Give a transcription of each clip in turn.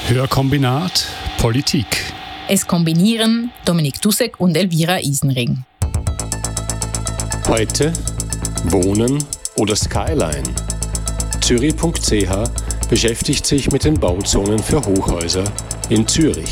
Hörkombinat Politik. Es kombinieren Dominik Dussek und Elvira Isenring. Heute Wohnen oder Skyline. Zürich.ch beschäftigt sich mit den Bauzonen für Hochhäuser in Zürich.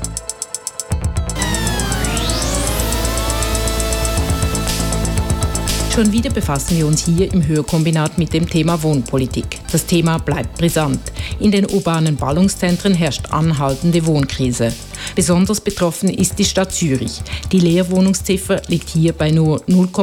Schon wieder befassen wir uns hier im Hörkombinat mit dem Thema Wohnpolitik. Das Thema bleibt brisant. In den urbanen Ballungszentren herrscht anhaltende Wohnkrise. Besonders betroffen ist die Stadt Zürich. Die Leerwohnungsziffer liegt hier bei nur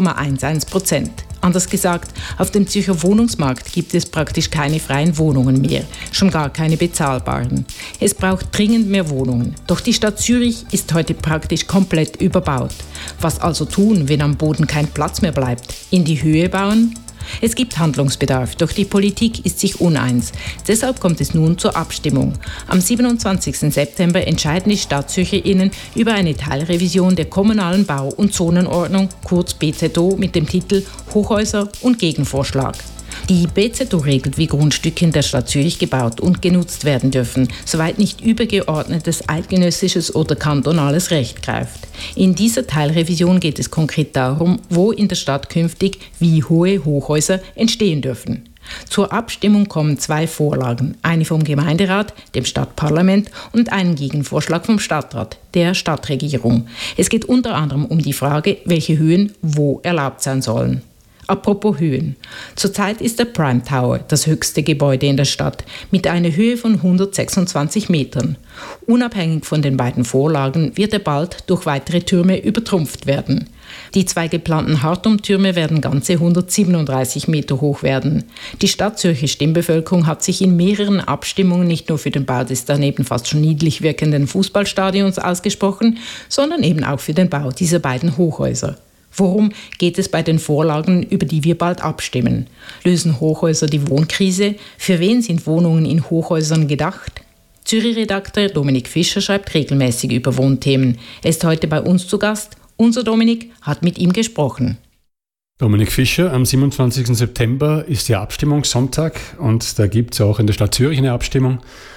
0,11%. Anders gesagt, auf dem Zürcher Wohnungsmarkt gibt es praktisch keine freien Wohnungen mehr, schon gar keine bezahlbaren. Es braucht dringend mehr Wohnungen. Doch die Stadt Zürich ist heute praktisch komplett überbaut. Was also tun, wenn am Boden kein Platz mehr bleibt? In die Höhe bauen? Es gibt Handlungsbedarf, doch die Politik ist sich uneins. Deshalb kommt es nun zur Abstimmung. Am 27. September entscheiden die StadtzürcherInnen über eine Teilrevision der kommunalen Bau- und Zonenordnung, kurz BZO, mit dem Titel Hochhäuser und Gegenvorschlag. Die BZO regelt, wie Grundstücke in der Stadt Zürich gebaut und genutzt werden dürfen, soweit nicht übergeordnetes eidgenössisches oder kantonales Recht greift. In dieser Teilrevision geht es konkret darum, wo in der Stadt künftig wie hohe Hochhäuser entstehen dürfen. Zur Abstimmung kommen 2 Vorlagen, eine vom Gemeinderat, dem Stadtparlament und einen Gegenvorschlag vom Stadtrat, der Stadtregierung. Es geht unter anderem um die Frage, welche Höhen wo erlaubt sein sollen. Apropos Höhen. Zurzeit ist der Prime Tower das höchste Gebäude in der Stadt mit einer Höhe von 126 Metern. Unabhängig von den beiden Vorlagen wird er bald durch weitere Türme übertrumpft werden. Die 2 geplanten Hartum-Türme werden ganze 137 Meter hoch werden. Die Stadtzürcher Stimmbevölkerung hat sich in mehreren Abstimmungen nicht nur für den Bau des daneben fast schon niedlich wirkenden Fußballstadions ausgesprochen, sondern eben auch für den Bau dieser beiden Hochhäuser. Worum geht es bei den Vorlagen, über die wir bald abstimmen? Lösen Hochhäuser die Wohnkrise? Für wen sind Wohnungen in Hochhäusern gedacht? Zürich-Redakteur Dominik Fischer schreibt regelmäßig über Wohnthemen. Er ist heute bei uns zu Gast. Unser Dominik hat mit ihm gesprochen. Dominik Fischer, am 27. September ist der Abstimmungssonntag und da gibt es auch in der Stadt Zürich eine Abstimmung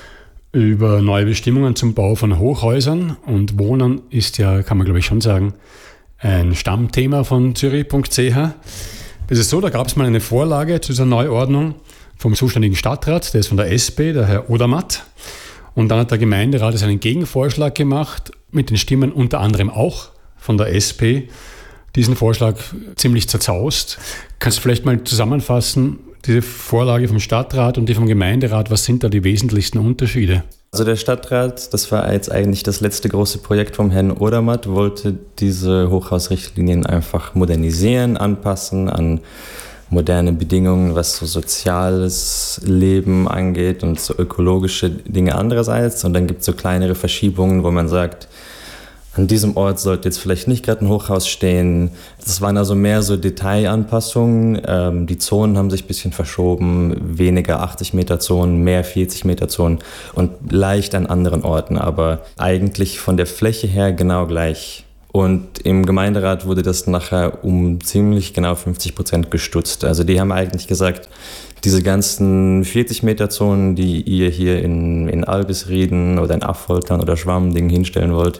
über neue Bestimmungen zum Bau von Hochhäusern. Und Wohnen ist ja, kann man glaube ich schon sagen, ein Stammthema von Zürich.ch. Es ist so, da gab es mal eine Vorlage zu dieser Neuordnung vom zuständigen Stadtrat, der ist von der SP, der Herr Odermatt. Und dann hat der Gemeinderat einen Gegenvorschlag gemacht, mit den Stimmen unter anderem auch von der SP, diesen Vorschlag ziemlich zerzaust. Kannst du vielleicht mal zusammenfassen, diese Vorlage vom Stadtrat und die vom Gemeinderat, was sind da die wesentlichsten Unterschiede? Also der Stadtrat, das war jetzt eigentlich das letzte große Projekt vom Herrn Odermatt, wollte diese Hochhausrichtlinien einfach modernisieren, anpassen an moderne Bedingungen, was so soziales Leben angeht und so ökologische Dinge andererseits. Und dann gibt es so kleinere Verschiebungen, wo man sagt, an diesem Ort sollte jetzt vielleicht nicht gerade ein Hochhaus stehen. Das waren also mehr so Detailanpassungen. Die Zonen haben sich ein bisschen verschoben. Weniger 80-Meter-Zonen, mehr 40-Meter-Zonen und leicht an anderen Orten. Aber eigentlich von der Fläche her genau gleich. Und im Gemeinderat wurde das nachher um ziemlich genau 50% gestutzt. Also die haben eigentlich gesagt, diese ganzen 40-Meter-Zonen, die ihr hier in Albisrieden oder in Affoltern oder Schwammendingen hinstellen wollt,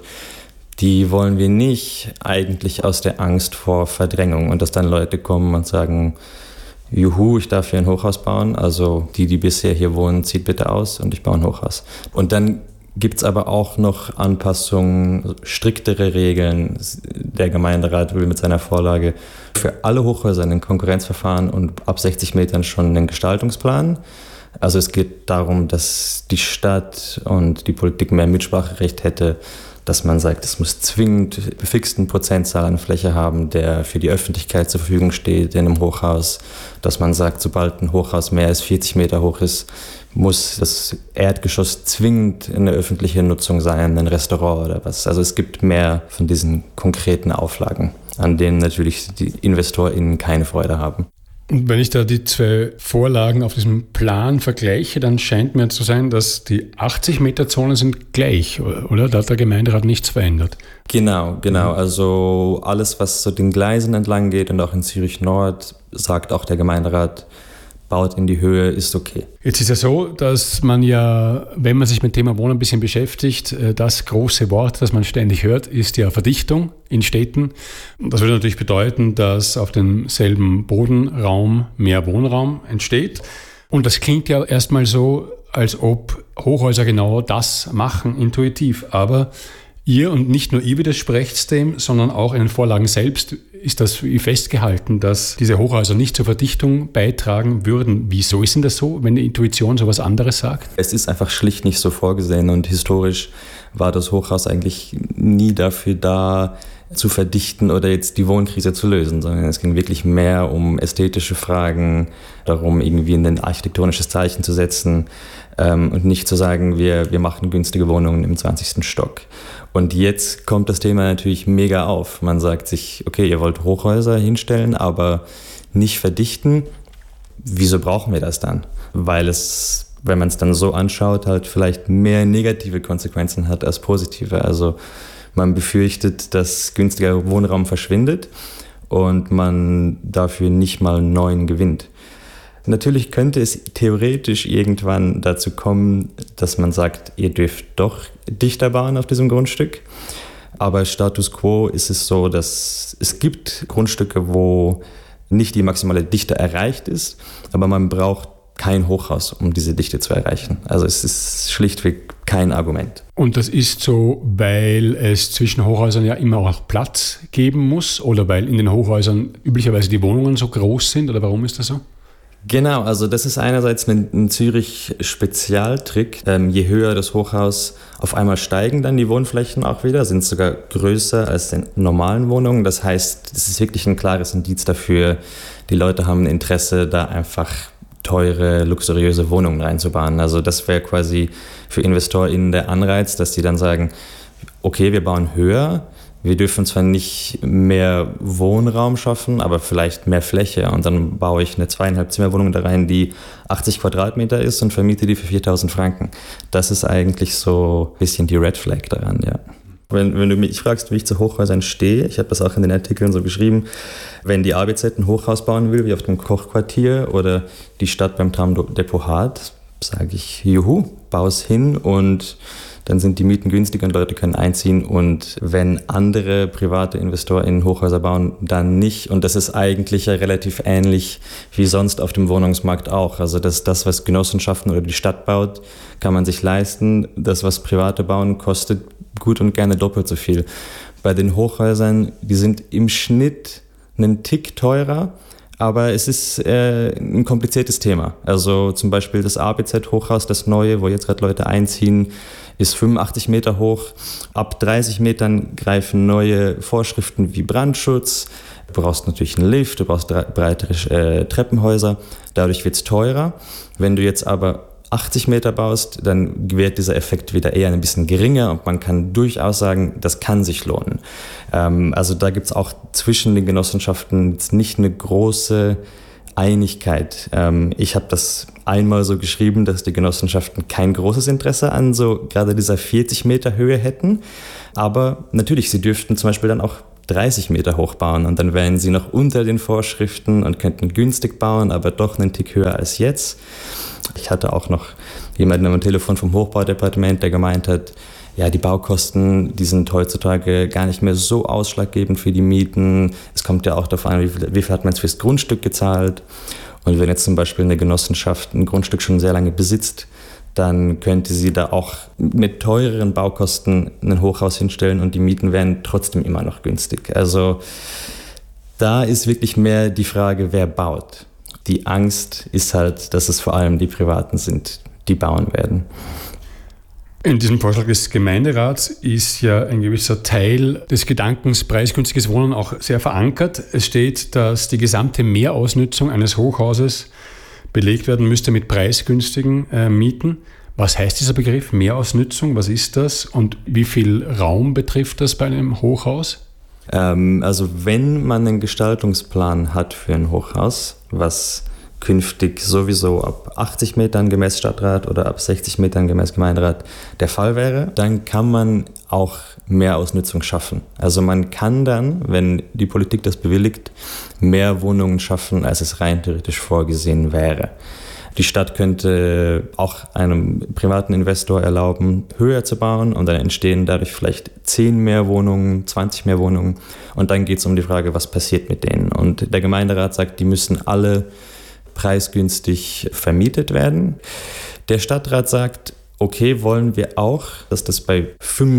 die wollen wir nicht eigentlich aus der Angst vor Verdrängung und dass dann Leute kommen und sagen, juhu, ich darf hier ein Hochhaus bauen, also die bisher hier wohnen, zieht bitte aus und ich baue ein Hochhaus. Und dann gibt es aber auch noch Anpassungen, striktere Regeln. Der Gemeinderat will mit seiner Vorlage für alle Hochhäuser ein Konkurrenzverfahren und ab 60 Metern schon einen Gestaltungsplan. Also es geht darum, dass die Stadt und die Politik mehr Mitspracherecht hätte, dass man sagt, es muss zwingend befixten Prozentzahl an Fläche haben, der für die Öffentlichkeit zur Verfügung steht in einem Hochhaus. Dass man sagt, sobald ein Hochhaus mehr als 40 Meter hoch ist, muss das Erdgeschoss zwingend in der öffentlichen Nutzung sein, ein Restaurant oder was. Also es gibt mehr von diesen konkreten Auflagen, an denen natürlich die InvestorInnen keine Freude haben. Und wenn ich da die 2 Vorlagen auf diesem Plan vergleiche, dann scheint mir zu sein, dass die 80-Meter-Zonen sind gleich, oder? Da hat der Gemeinderat nichts verändert. Genau. Also alles, was so den Gleisen entlang geht und auch in Zürich Nord, sagt auch der Gemeinderat, baut in die Höhe, ist okay. Jetzt ist ja so, dass man ja, wenn man sich mit dem Thema Wohnen ein bisschen beschäftigt, das große Wort, das man ständig hört, ist ja Verdichtung in Städten. Das würde natürlich bedeuten, dass auf demselben Bodenraum mehr Wohnraum entsteht. Und das klingt ja erstmal so, als ob Hochhäuser genau das machen, intuitiv. Aber ihr und nicht nur ihr widersprecht dem, sondern auch in den Vorlagen selbst ist das festgehalten, dass diese Hochhäuser nicht zur Verdichtung beitragen würden. Wieso ist denn das so, wenn die Intuition sowas anderes sagt? Es ist einfach schlicht nicht so vorgesehen und historisch war das Hochhaus eigentlich nie dafür da, zu verdichten oder jetzt die Wohnkrise zu lösen, sondern es ging wirklich mehr um ästhetische Fragen, darum irgendwie ein architektonisches Zeichen zu setzen und nicht zu sagen, wir machen günstige Wohnungen im 20. Stock. Und jetzt kommt das Thema natürlich mega auf. Man sagt sich, okay, ihr wollt Hochhäuser hinstellen, aber nicht verdichten. Wieso brauchen wir das dann? Weil es, wenn man es dann so anschaut, halt vielleicht mehr negative Konsequenzen hat als positive. Also man befürchtet, dass günstiger Wohnraum verschwindet und man dafür nicht mal neuen gewinnt. Natürlich könnte es theoretisch irgendwann dazu kommen, dass man sagt, ihr dürft doch dichter bauen auf diesem Grundstück. Aber Status quo ist es so, dass es gibt Grundstücke, wo nicht die maximale Dichte erreicht ist, aber man braucht kein Hochhaus, um diese Dichte zu erreichen. Also es ist schlichtweg kein Argument. Und das ist so, weil es zwischen Hochhäusern ja immer auch Platz geben muss oder weil in den Hochhäusern üblicherweise die Wohnungen so groß sind oder warum ist das so? Genau, also das ist einerseits ein Zürich-Spezialtrick. Je höher das Hochhaus, auf einmal steigen dann die Wohnflächen auch wieder, sind sogar größer als in normalen Wohnungen. Das heißt, es ist wirklich ein klares Indiz dafür, die Leute haben ein Interesse, da einfach teure, luxuriöse Wohnungen reinzubauen. Also das wäre quasi für InvestorInnen der Anreiz, dass die dann sagen, okay, wir bauen höher, wir dürfen zwar nicht mehr Wohnraum schaffen, aber vielleicht mehr Fläche und dann baue ich eine 2,5 Zimmerwohnung da rein, die 80 Quadratmeter ist und vermiete die für 4.000 Franken. Das ist eigentlich so ein bisschen die Red Flag daran, ja. Wenn du mich fragst, wie ich zu Hochhäusern stehe, ich habe das auch in den Artikeln so geschrieben, wenn die ABZ ein Hochhaus bauen will, wie auf dem Kochquartier oder die Stadt beim Tramdepot hat, sage ich, juhu, baue es hin und dann sind die Mieten günstig und Leute können einziehen. Und wenn andere private InvestorInnen Hochhäuser bauen, dann nicht. Und das ist eigentlich ja relativ ähnlich wie sonst auf dem Wohnungsmarkt auch. Also das, was Genossenschaften oder die Stadt baut, kann man sich leisten. Das, was Private bauen, kostet gut und gerne doppelt so viel. Bei den Hochhäusern, die sind im Schnitt einen Tick teurer, aber es ist ein kompliziertes Thema. Also zum Beispiel das ABZ-Hochhaus, das neue, wo jetzt gerade Leute einziehen, ist 85 Meter hoch. Ab 30 Metern greifen neue Vorschriften wie Brandschutz. Du brauchst natürlich einen Lift, du brauchst breitere Treppenhäuser. Dadurch wird es teurer. Wenn du jetzt aber 80 Meter baust, dann wird dieser Effekt wieder eher ein bisschen geringer und man kann durchaus sagen, das kann sich lohnen. Also da gibt es auch zwischen den Genossenschaften jetzt nicht eine große Einigkeit. Ich habe das einmal so geschrieben, dass die Genossenschaften kein großes Interesse an so gerade dieser 40 Meter Höhe hätten. Aber natürlich, sie dürften zum Beispiel dann auch 30 Meter hoch bauen und dann wären sie noch unter den Vorschriften und könnten günstig bauen, aber doch einen Tick höher als jetzt. Ich hatte auch noch jemanden am Telefon vom Hochbaudepartement, der gemeint hat, ja, die Baukosten, die sind heutzutage gar nicht mehr so ausschlaggebend für die Mieten. Es kommt ja auch darauf an, wie viel hat man jetzt fürs Grundstück gezahlt. Und wenn jetzt zum Beispiel eine Genossenschaft ein Grundstück schon sehr lange besitzt, dann könnte sie da auch mit teureren Baukosten ein Hochhaus hinstellen und die Mieten wären trotzdem immer noch günstig. Also da ist wirklich mehr die Frage, wer baut. Die Angst ist halt, dass es vor allem die Privaten sind, die bauen werden. In diesem Vorschlag des Gemeinderats ist ja ein gewisser Teil des Gedankens preisgünstiges Wohnen auch sehr verankert. Es steht, dass die gesamte Mehrausnutzung eines Hochhauses belegt werden müsste mit preisgünstigen Mieten. Was heißt dieser Begriff Mehrausnutzung? Was ist das? Und wie viel Raum betrifft das bei einem Hochhaus? Also wenn man einen Gestaltungsplan hat für ein Hochhaus, was künftig sowieso ab 80 Metern gemäß Stadtrat oder ab 60 Metern gemäß Gemeinderat der Fall wäre, dann kann man auch mehr Ausnutzung schaffen. Also man kann dann, wenn die Politik das bewilligt, mehr Wohnungen schaffen, als es rein theoretisch vorgesehen wäre. Die Stadt könnte auch einem privaten Investor erlauben, höher zu bauen und dann entstehen dadurch vielleicht 10 mehr Wohnungen, 20 mehr Wohnungen und dann geht es um die Frage, was passiert mit denen. Und der Gemeinderat sagt, die müssen alle preisgünstig vermietet werden. Der Stadtrat sagt, okay, wollen wir auch, dass das bei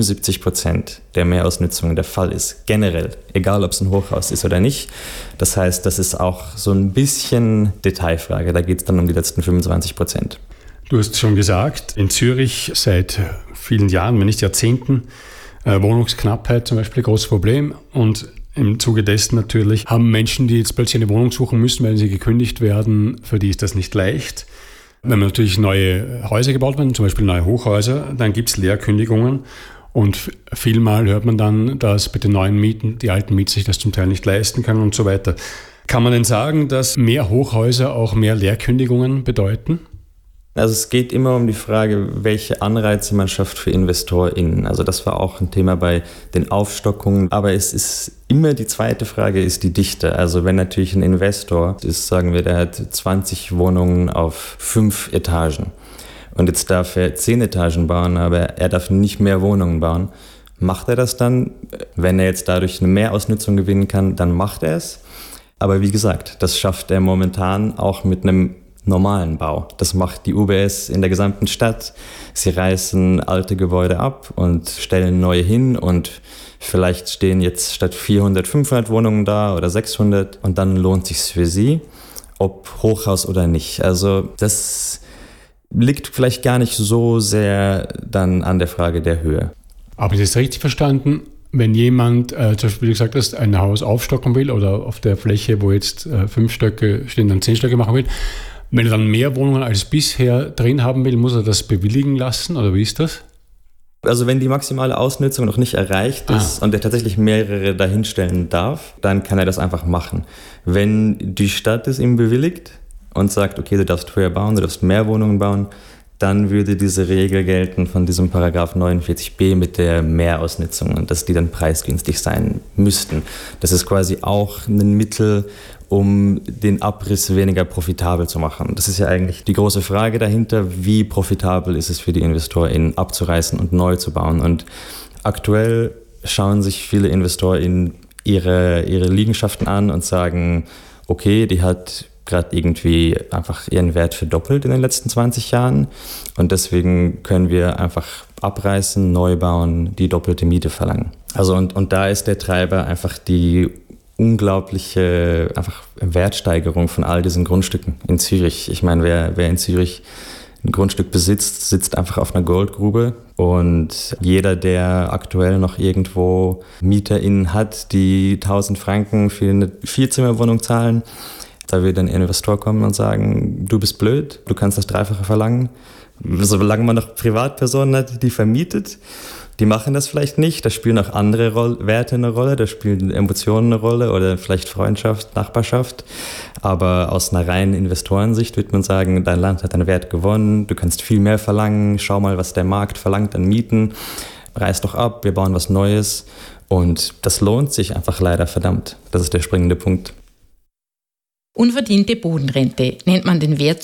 75% der Mehrausnutzung der Fall ist, generell, egal ob es ein Hochhaus ist oder nicht. Das heißt, das ist auch so ein bisschen Detailfrage, da geht es dann um die letzten 25%. Du hast schon gesagt, in Zürich seit vielen Jahren, wenn nicht Jahrzehnten, Wohnungsknappheit zum Beispiel ein großes Problem und im Zuge dessen natürlich haben Menschen, die jetzt plötzlich eine Wohnung suchen müssen, weil sie gekündigt werden, für die ist das nicht leicht. Wenn man natürlich neue Häuser gebaut werden, zum Beispiel neue Hochhäuser, dann gibt es Leerkündigungen und vielmal hört man dann, dass bei den neuen Mieten die alten Mieter sich das zum Teil nicht leisten können und so weiter. Kann man denn sagen, dass mehr Hochhäuser auch mehr Leerkündigungen bedeuten? Also es geht immer um die Frage, welche Anreize man schafft für InvestorInnen. Also das war auch ein Thema bei den Aufstockungen. Aber es ist immer die zweite Frage, ist die Dichte. Also wenn natürlich ein Investor ist, sagen wir, der hat 20 Wohnungen auf 5 Etagen. Und jetzt darf er 10 Etagen bauen, aber er darf nicht mehr Wohnungen bauen. Macht er das dann? Wenn er jetzt dadurch eine Mehrausnutzung gewinnen kann, dann macht er es. Aber wie gesagt, das schafft er momentan auch mit einem normalen Bau. Das macht die UBS in der gesamten Stadt. Sie reißen alte Gebäude ab und stellen neue hin und vielleicht stehen jetzt statt 400, 500 Wohnungen da oder 600 und dann lohnt es sich für sie, ob Hochhaus oder nicht. Also das liegt vielleicht gar nicht so sehr dann an der Frage der Höhe. Aber ich das richtig verstanden? Wenn jemand, zum Beispiel, wie du gesagt hast, ein Haus aufstocken will oder auf der Fläche, wo jetzt 5 Stöcke stehen, dann 10 Stöcke machen will, wenn er dann mehr Wohnungen als bisher drin haben will, muss er das bewilligen lassen oder wie ist das? Also wenn die maximale Ausnutzung noch nicht erreicht ist und er tatsächlich mehrere dahinstellen darf, dann kann er das einfach machen. Wenn die Stadt es ihm bewilligt und sagt, okay, du darfst höher bauen, du darfst mehr Wohnungen bauen, dann würde diese Regel gelten von diesem Paragraph 49b mit der Mehrausnutzung und dass die dann preisgünstig sein müssten. Das ist quasi auch ein Mittel, um den Abriss weniger profitabel zu machen. Das ist ja eigentlich die große Frage dahinter, wie profitabel ist es für die InvestorInnen abzureißen und neu zu bauen. Und aktuell schauen sich viele InvestorInnen ihre Liegenschaften an und sagen, okay, die hat gerade irgendwie einfach ihren Wert verdoppelt in den letzten 20 Jahren und deswegen können wir einfach abreißen, neu bauen, die doppelte Miete verlangen. Also und da ist der Treiber einfach die unglaubliche einfach Wertsteigerung von all diesen Grundstücken in Zürich. Ich meine, wer in Zürich ein Grundstück besitzt, sitzt einfach auf einer Goldgrube und jeder, der aktuell noch irgendwo MieterInnen hat, die 1000 Franken für eine 4-Zimmer-Wohnung zahlen, da wird ein Investor kommen und sagen, du bist blöd, du kannst das Dreifache verlangen. Solange man noch Privatpersonen hat, die vermietet, die machen das vielleicht nicht. Da spielen auch andere Werte eine Rolle, da spielen Emotionen eine Rolle oder vielleicht Freundschaft, Nachbarschaft. Aber aus einer reinen Investorensicht wird man sagen, dein Land hat einen Wert gewonnen, du kannst viel mehr verlangen, schau mal, was der Markt verlangt an Mieten, reiß doch ab, wir bauen was Neues. Und das lohnt sich einfach leider verdammt. Das ist der springende Punkt. Unverdiente Bodenrente nennt man den Wert